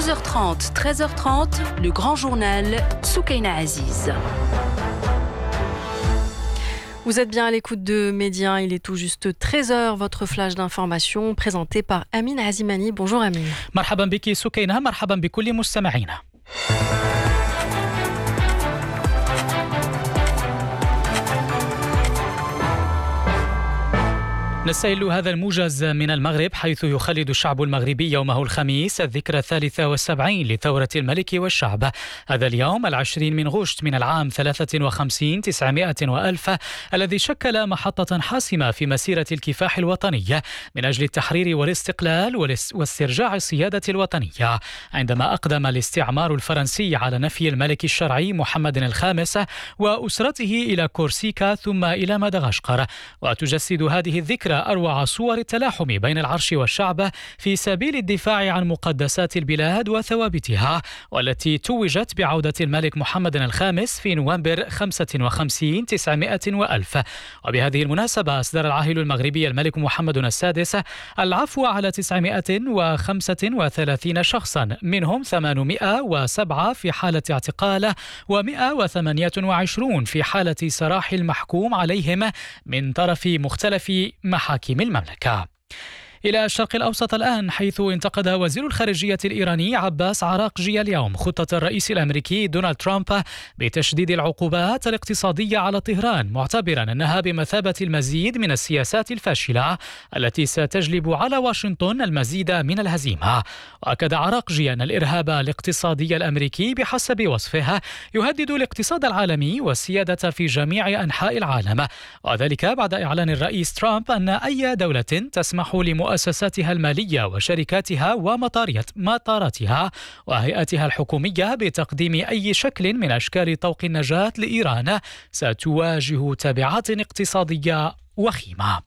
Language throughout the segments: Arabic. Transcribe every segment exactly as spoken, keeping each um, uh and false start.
douze heures trente, treize heures trente, le grand journal Soukaina Aziz. Vous êtes bien à l'écoute de Média, il est tout juste treize heures, votre flash d'information présenté par Amine Azimani. Bonjour Amine. مرحبا بك سكينة، مرحبا بكل مستمعينا. نستهل هذا الموجز من المغرب، حيث يخلد الشعب المغربي يومه الخميس الذكرى الثالثة والسبعين لثورة الملك والشعب. هذا اليوم العشرين من غشت من العام ثلاثة وخمسين تسعمائة وألف، الذي شكل محطة حاسمة في مسيرة الكفاح الوطنية من أجل التحرير والاستقلال واسترجاع السيادة الوطنية، عندما أقدم الاستعمار الفرنسي على نفي الملك الشرعي محمد الخامس وأسرته إلى كورسيكا ثم إلى مدغشقر. وتجسد هذه الذكرى أروع صور التلاحم بين العرش والشعب في سبيل الدفاع عن مقدسات البلاد وثوابتها، والتي توجت بعودة الملك محمد الخامس في نوفمبر خمسة وخمسين تسعمائة وألف. وبهذه المناسبة أصدر العاهل المغربي الملك محمد السادس العفو على تسعمائة وخمسة وثلاثين شخصا، منهم ثمانمائة وسبعة في حالة اعتقال ومائة وثمانية وعشرين في حالة سراح المحكوم عليهم من طرف مختلف محاكم المملكة. إلى الشرق الأوسط الآن، حيث انتقد وزير الخارجية الإيراني عباس عراقجي اليوم خطة الرئيس الأمريكي دونالد ترامب بتشديد العقوبات الاقتصادية على طهران، معتبرا أنها بمثابة المزيد من السياسات الفاشلة التي ستجلب على واشنطن المزيد من الهزيمة. وأكد عراقجي أن الإرهاب الاقتصادي الأمريكي بحسب وصفه يهدد الاقتصاد العالمي والسيادة في جميع أنحاء العالم، وذلك بعد إعلان الرئيس ترامب أن أي دولة تسمح لمؤسساتها مؤسساتها المالية وشركاتها ومطاراتها وهيئاتها الحكومية بتقديم أي شكل من أشكال طوق النجاة لإيران ستواجه تبعات اقتصادية وخيمة.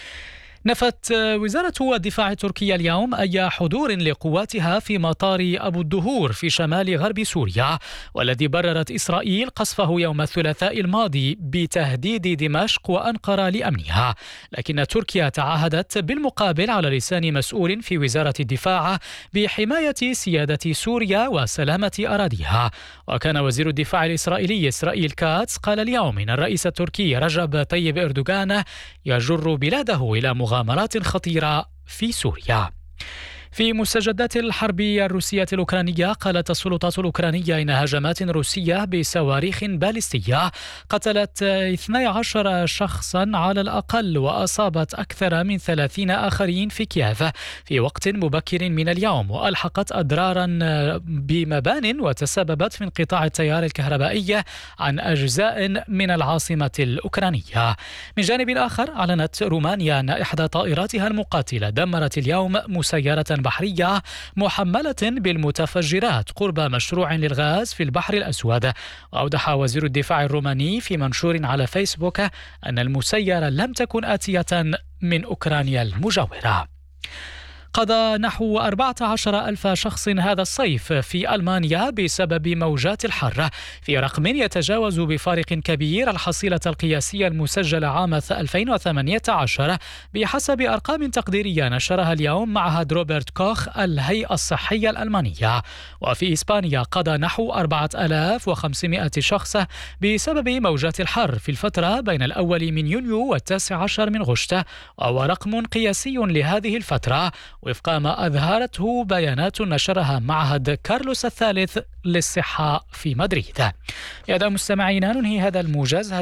نفت وزارة الدفاع التركية اليوم أي حضور لقواتها في مطار أبو الدهور في شمال غرب سوريا، والذي بررت إسرائيل قصفه يوم الثلاثاء الماضي بتهديد دمشق وأنقرة لأمنها. لكن تركيا تعهدت بالمقابل على لسان مسؤول في وزارة الدفاع بحماية سيادة سوريا وسلامة أراضيها. وكان وزير الدفاع الإسرائيلي إسرائيل كاتس قال اليوم إن الرئيس التركي رجب طيب إردوغان يجر بلاده إلى مغامرات خطيرة في سوريا. في مستجدات الحرب الروسية الأوكرانية، قالت السلطات الأوكرانية إن هجمات روسية بصواريخ باليستية قتلت اثني عشر شخصا على الأقل وأصابت أكثر من ثلاثين آخرين في كييف في وقت مبكر من اليوم، وألحقت أضرارا بمبان وتسببت في انقطاع التيار الكهربائي عن أجزاء من العاصمة الأوكرانية. من جانب آخر، أعلنت رومانيا أن إحدى طائراتها المقاتلة دمرت اليوم مسيرة بحرية محملة بالمتفجرات قرب مشروع للغاز في البحر الأسود. وأوضح وزير الدفاع الروماني في منشور على فيسبوك أن المسيرة لم تكن آتية من أوكرانيا المجاورة. قضى نحو أربعة عشر ألف شخص هذا الصيف في ألمانيا بسبب موجات الحر، في رقم يتجاوز بفارق كبير الحصيلة القياسية المسجلة عام ألفين وثمانية عشر بحسب أرقام تقديرية نشرها اليوم معهد روبرت كوخ الهيئة الصحية الألمانية. وفي إسبانيا قضى نحو أربعة آلاف وخمسمائة شخص بسبب موجات الحر في الفترة بين الأول من يونيو والتاسع عشر من غشت، وهو رقم قياسي لهذه الفترة وفق ما أظهرته بيانات نشرها معهد كارلوس الثالث للصحة في مدريد. يا مستمعينا، ننهي هذا الموجز.